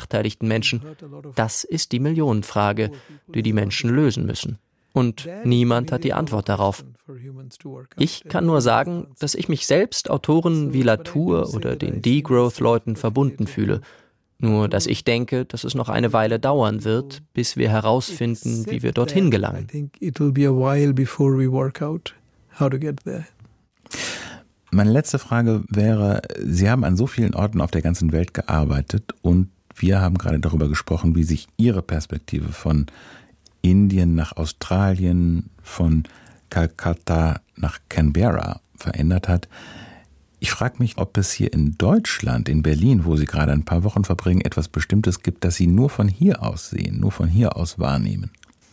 benachteiligten Menschen? Das ist die Millionenfrage, die die Menschen lösen müssen. Und niemand hat die Antwort darauf. Ich kann nur sagen, dass ich mich selbst Autoren wie Latour oder den Degrowth-Leuten verbunden fühle. Nur, dass ich denke, dass es noch eine Weile dauern wird, bis wir herausfinden, wie wir dorthin gelangen. Meine letzte Frage wäre, Sie haben an so vielen Orten auf der ganzen Welt gearbeitet und wir haben gerade darüber gesprochen, wie sich Ihre Perspektive von Indien nach Australien, von Kalkutta nach Canberra verändert hat. Ich frage mich, ob es hier in Deutschland, in Berlin, wo Sie gerade ein paar Wochen verbringen, etwas Bestimmtes gibt, das Sie nur von hier aus sehen, nur von hier aus wahrnehmen.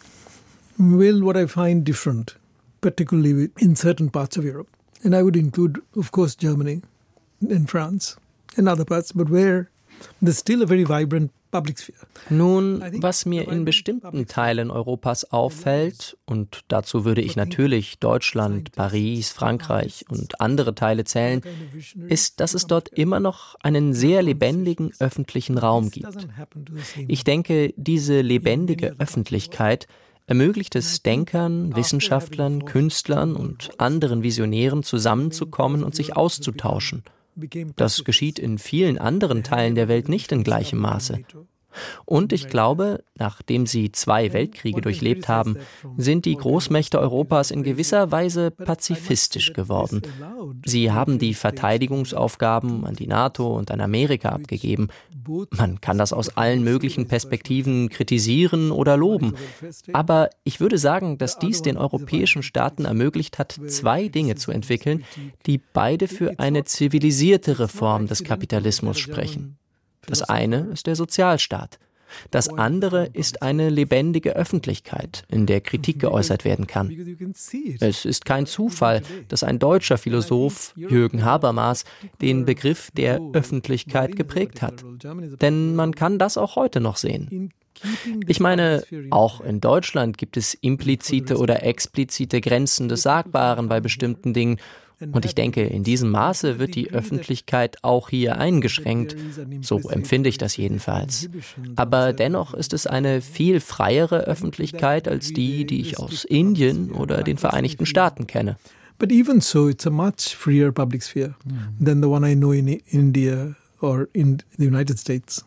Well, what I find different, particularly in certain parts of Europe, and I would include, of course, Germany and France and other parts, but where there's still a very vibrant public sphere. Nun, was mir in bestimmten Teilen Europas auffällt, und dazu würde ich natürlich Deutschland, Paris, Frankreich und andere Teile zählen, ist, dass es dort immer noch einen sehr lebendigen öffentlichen Raum gibt. Ich denke, diese lebendige Öffentlichkeit ermöglicht es Denkern, Wissenschaftlern, Künstlern und anderen Visionären zusammenzukommen und sich auszutauschen. Das geschieht in vielen anderen Teilen der Welt nicht in gleichem Maße. Und ich glaube, nachdem sie 2 Weltkriege durchlebt haben, sind die Großmächte Europas in gewisser Weise pazifistisch geworden. Sie haben die Verteidigungsaufgaben an die NATO und an Amerika abgegeben. Man kann das aus allen möglichen Perspektiven kritisieren oder loben. Aber ich würde sagen, dass dies den europäischen Staaten ermöglicht hat, 2 Dinge zu entwickeln, die beide für eine zivilisiertere Form des Kapitalismus sprechen. Das eine ist der Sozialstaat. Das andere ist eine lebendige Öffentlichkeit, in der Kritik geäußert werden kann. Es ist kein Zufall, dass ein deutscher Philosoph, Jürgen Habermas, den Begriff der Öffentlichkeit geprägt hat. Denn man kann das auch heute noch sehen. Ich meine, auch in Deutschland gibt es implizite oder explizite Grenzen des Sagbaren bei bestimmten Dingen. Und ich denke, in diesem Maße wird die Öffentlichkeit auch hier eingeschränkt. So empfinde ich das jedenfalls. Aber dennoch ist es eine viel freiere Öffentlichkeit als die ich aus Indien oder den Vereinigten Staaten kenne. But even so, it's a much freer public sphere than the one I know in India or in the United States.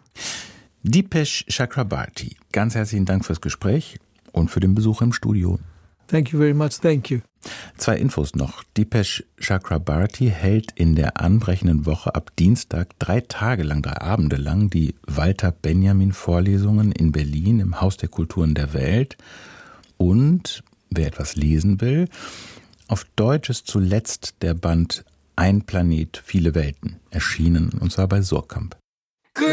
Dipesh Chakrabarty, ganz herzlichen Dank fürs Gespräch und für den Besuch im Studio. Thank you very much. Thank you. 2 Infos noch. Dipesh Chakrabarty hält in der anbrechenden Woche ab Dienstag 3 Tage lang, 3 Abende lang die Walter-Benjamin-Vorlesungen in Berlin im Haus der Kulturen der Welt. Und, wer etwas lesen will, auf Deutsch ist zuletzt der Band Ein Planet, viele Welten erschienen, und zwar bei Surkamp.